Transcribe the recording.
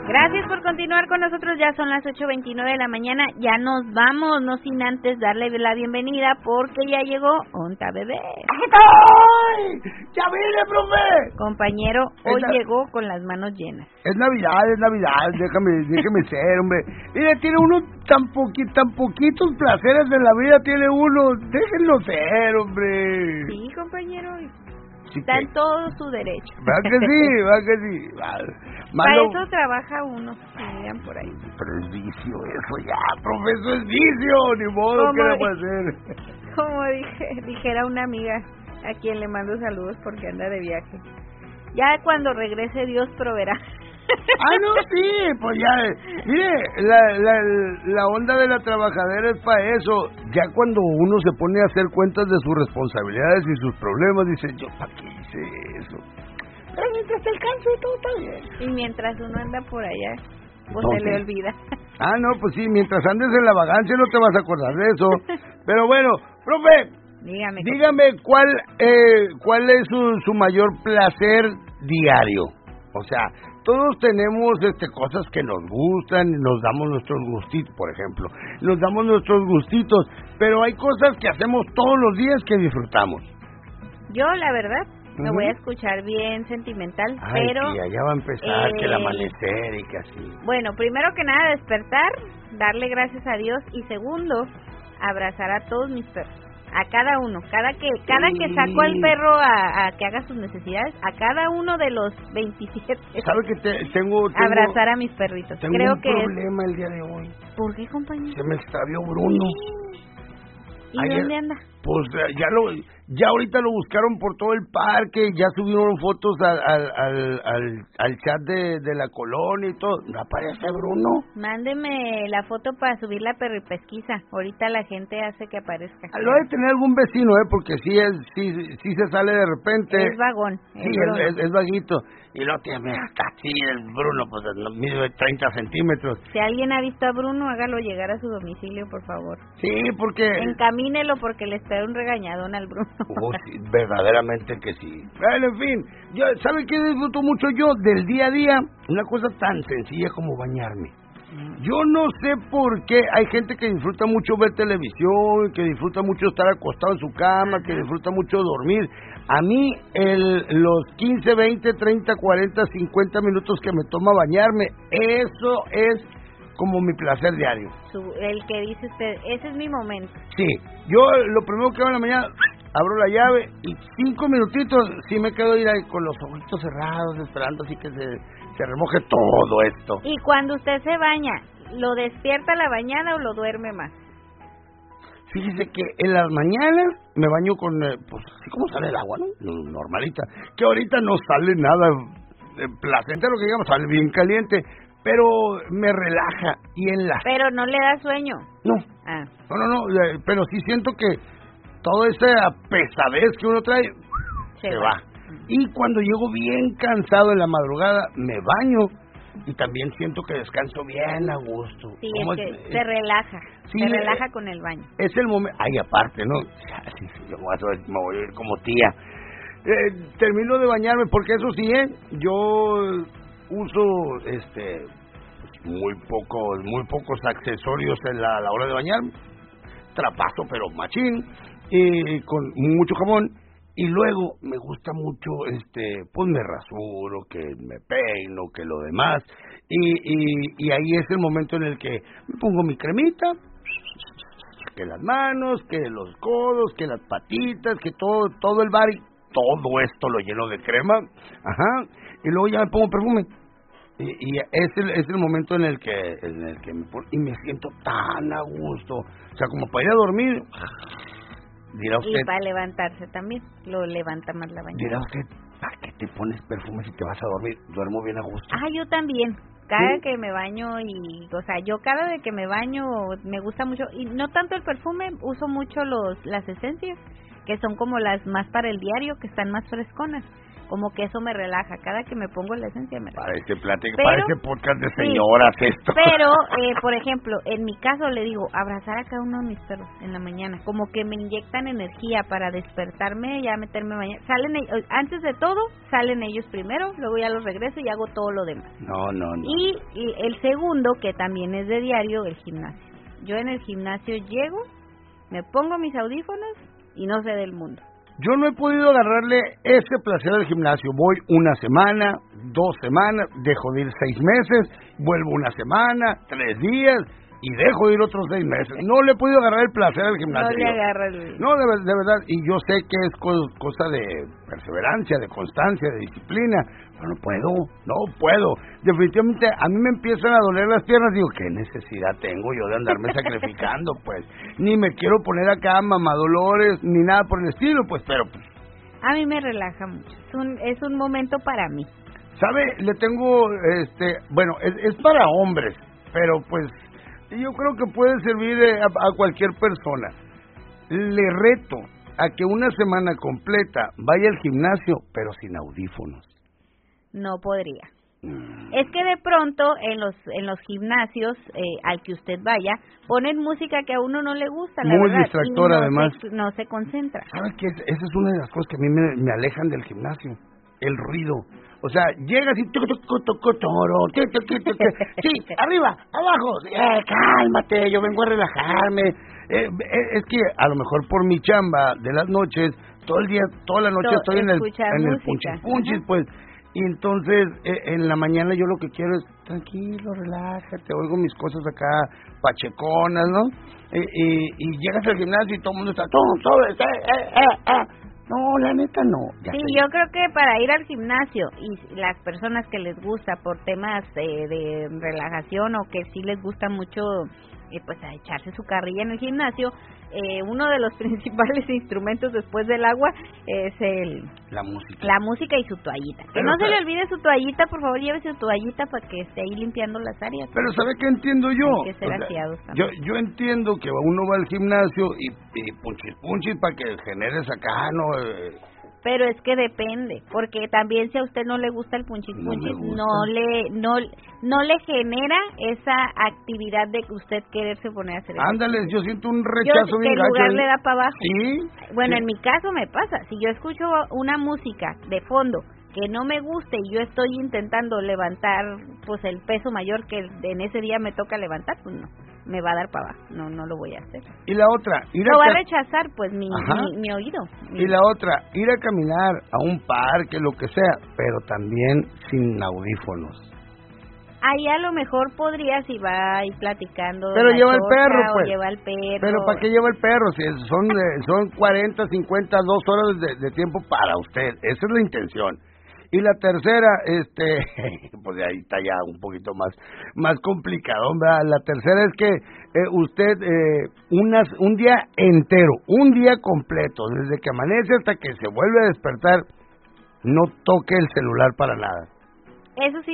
Gracias por continuar con nosotros, ya son las 8:29 de la mañana, ya nos vamos, no sin antes darle la bienvenida porque ya llegó Onta Bebé. ¡Ay! ¡Ya vine, profe! Compañero, hoy llegó con las manos llenas. Es Navidad, déjeme ser, hombre. Mire, tiene uno tan poquitos placeres de la vida tiene uno, déjenlo ser, hombre. Sí, compañero, Sí, está en todo su derecho. Va que sí. Para eso trabaja uno, si miran por ahí. Pero es vicio eso ya, profe, eso es vicio, ni modo, ¿qué le puede hacer? Como dijera una amiga, a quien le mando saludos porque anda de viaje. Ya cuando regrese Dios proveerá. No, sí, pues ya, mire, la onda de la trabajadera es para eso. Ya cuando uno se pone a hacer cuentas de sus responsabilidades y sus problemas, dice, ¿yo para qué hice eso? Pero mientras te alcance, todo está bien. Y mientras uno anda por allá, pues se le olvida. No, pues sí, mientras andes en la vagancia no te vas a acordar de eso. Pero bueno, profe, dígame cuál es su mayor placer diario. O sea, todos tenemos cosas que nos gustan, nos damos nuestros gustitos, por ejemplo, nos damos nuestros gustitos, pero hay cosas que hacemos todos los días que disfrutamos. Yo, la verdad, me voy a escuchar bien sentimental, pero... Sí, allá va a empezar, que el amanecer y que así. Bueno, primero que nada, despertar, darle gracias a Dios, y segundo, abrazar a todos mis perros. A cada uno, cada que saco al perro a que haga sus necesidades, a cada uno de los 27. ¿Sabe que tengo abrazar a mis perritos? Creo que problema el día de hoy. ¿Por qué, compañero? Se me extravió Bruno. ¿Y dónde anda? Pues ya ahorita lo buscaron por todo el parque, ya subieron fotos al chat de la colonia y todo. ¿No aparece Bruno? Mándeme la foto para subir la perripesquisa. Ahorita la gente hace que aparezca. Lo debe tener algún vecino, porque sí se sale de repente. Es vagón. Sí, es vaguito. Y lo tiene así el Bruno, pues mide 30 centímetros. Si alguien ha visto a Bruno, hágalo llegar a su domicilio, por favor. Sí, porque... Encamínelo porque le espera un regañadón al Bruno. Sí, verdaderamente que sí. Bueno, en fin, ¿sabe qué disfruto mucho yo del día a día? Una cosa tan sencilla como bañarme. Yo no sé por qué hay gente que disfruta mucho ver televisión, que disfruta mucho estar acostado en su cama, que disfruta mucho dormir. A mí, los 15, 20, 30, 40, 50 minutos que me toma bañarme, eso es como mi placer diario. El que dice usted, ese es mi momento. Sí, yo lo primero que hago en la mañana, abro la llave y 5 minutitos sí me quedo ir ahí con los ojitos cerrados, esperando así que se remoje todo esto. Y cuando usted se baña, ¿lo despierta la bañada o lo duerme más? Fíjese que en las mañanas me baño con, pues así como sale el agua, ¿no? Normalita. Que ahorita no sale nada placentero, que digamos, sale bien caliente, pero me relaja. Pero no le da sueño. No. No, pero sí siento que toda esa pesadez que uno trae se va. Y cuando llego bien cansado en la madrugada, me baño y también siento que descanso bien a gusto. Sí, es que se relaja, se relaja con el baño. Es el momento, aparte, ¿no? Yo me voy a ir como tía. Termino de bañarme porque eso sí, yo uso muy pocos accesorios a la hora de bañarme. Trapazo, pero machín, con mucho jabón. Y luego me gusta mucho, pues me rasuro, que me peino, que lo demás. Y ahí es el momento en el que me pongo mi cremita, que las manos, que los codos, que las patitas, que todo el body, todo esto lo lleno de crema. Ajá. Y luego ya me pongo perfume. Y es el momento en el que me pongo, y me siento tan a gusto. O sea, como para ir a dormir. Dirá usted, y para levantarse también, lo levanta más la bañera. Dirá usted, ¿para qué te pones perfume si te vas a dormir? Duermo bien a gusto. Yo también. Cada que me baño yo cada vez que me baño me gusta mucho, y no tanto el perfume, uso mucho las esencias, que son como las más para el diario, que están más fresconas. como que eso me relaja, cada que me pongo la esencia me relaja. Parece podcast de señoras esto. Pero, por ejemplo, en mi caso le digo, abrazar a cada uno de mis perros en la mañana, como que me inyectan energía para despertarme, ya meterme mañana. Antes de todo, salen ellos primero, luego ya los regreso y hago todo lo demás. No. Y el segundo, que también es de diario, el gimnasio. Yo en el gimnasio llego, me pongo mis audífonos y no sé del mundo. Yo no he podido agarrarle ese placer al gimnasio. Voy una semana, 2 semanas, dejo de ir 6 meses, vuelvo una semana, 3 días y dejo de ir otros 6 meses. No le he podido agarrar el placer al gimnasio. No le agarra el... No, de verdad, y yo sé que es cosa de perseverancia, de constancia, de disciplina, pero no puedo. Definitivamente a mí me empiezan a doler las piernas, digo, ¿qué necesidad tengo yo de andarme sacrificando? Pues, ni me quiero poner acá mamadolores, ni nada por el estilo, pues, pero... Pues, a mí me relaja mucho, es un momento para mí. ¿Sabe? Le tengo, bueno, es para hombres, pero pues... yo creo que puede servir a cualquier persona. Le reto a que una semana completa vaya al gimnasio, pero sin audífonos. No podría. Es que de pronto en los gimnasios al que usted vaya, ponen música que a uno no le gusta, la muy verdad, distractora, además. No se concentra. ¿Sabes qué? Esa es una de las cosas que a mí me alejan del gimnasio. El ruido. O sea, llegas y... sí, arriba, abajo. Cálmate, yo vengo a relajarme. Es que a lo mejor por mi chamba de las noches, todo el día, toda la noche estoy en el punchis, pues. Y entonces, en la mañana yo lo que quiero es, tranquilo, relájate, oigo mis cosas acá, pacheconas, ¿no? Y llegas al gimnasio y todo el mundo está... No, la neta no. Sí, yo creo que para ir al gimnasio y las personas que les gusta por temas de relajación o que sí les gusta mucho pues a echarse su carrilla en el gimnasio, uno de los principales instrumentos después del agua es la música y su toallita. Que no se le olvide su toallita, por favor, llévese su toallita para que esté ahí limpiando las áreas. Pero ¿sabe qué entiendo yo? Hay que ser aseados también. Yo entiendo que uno va al gimnasio y punchis para que generes acá, ¿no? Pero es que depende, porque también si a usted no le gusta el punchis, no le genera esa actividad de que usted quererse poner a hacer eso. Ándale, yo siento un rechazo bien gacho. El lugar le da para abajo. Sí. Bueno, sí. En mi caso me pasa, si yo escucho una música de fondo que no me guste y yo estoy intentando levantar pues el peso mayor que en ese día me toca levantar, pues no, me va a dar para abajo, no lo voy a hacer. Y la otra, lo va a rechazar pues mi oído. Y la otra, ir a caminar a un parque, lo que sea, pero también sin audífonos. Ahí a lo mejor podría si va ahí platicando. Pero lleva el perro, pues. Lleva el perro. Pero ¿para qué lleva el perro? Si son 40, 50, 2 horas de tiempo para usted. Esa es la intención. Y la tercera, pues de ahí está ya un poquito más complicado, ¿verdad? La tercera es que usted un día entero, un día completo, desde que amanece hasta que se vuelve a despertar, no toque el celular para nada. Eso sí